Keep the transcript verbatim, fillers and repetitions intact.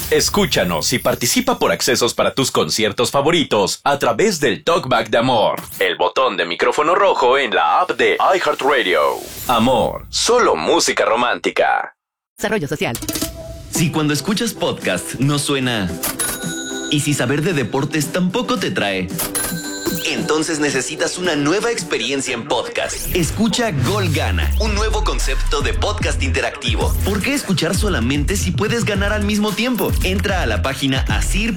Escúchanos y participa por accesos para tus conciertos favoritos a través del Talkback de Amor, el botón de micrófono rojo en la app de iHeartRadio. Amor, solo música romántica. Desarrollo social. Si cuando escuchas podcast no suena... Y si saber de deportes tampoco te trae... Entonces necesitas una nueva experiencia en podcast. Escucha Gol Gana, un nuevo concepto de podcast interactivo. ¿Por qué escuchar solamente si puedes ganar al mismo tiempo? Entra a la página asir